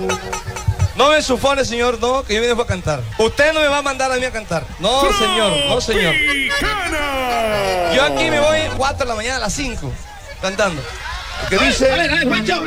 No me sufone, señor, no, que yo vine a cantar. Usted no me va a mandar a mí a cantar. No, señor, no, señor. Yo aquí me voy 4 de la mañana a las 5 cantando. Que dice...